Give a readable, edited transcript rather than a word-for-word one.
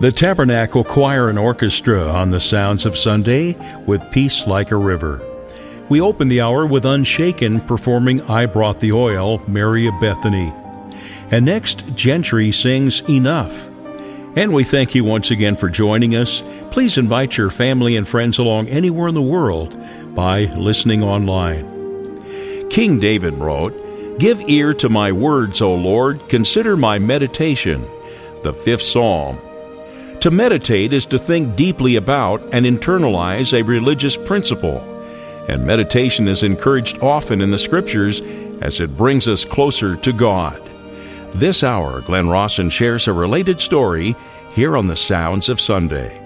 The Tabernacle Choir and Orchestra on the Sounds of Sunday with Peace Like a River. We open the hour with Unshaken performing I Brought the Oil, Mary of Bethany. And next, Gentry sings Enough. And we thank you once again for joining us. Please invite your family and friends along anywhere in the world by listening online. King David wrote, "Give ear to my words, O Lord, consider my meditation." The 5th Psalm. To meditate is to think deeply about and internalize a religious principle, and meditation is encouraged often in the Scriptures as it brings us closer to God. This hour, Glenn Rawson shares a related story here on the Sounds of Sunday.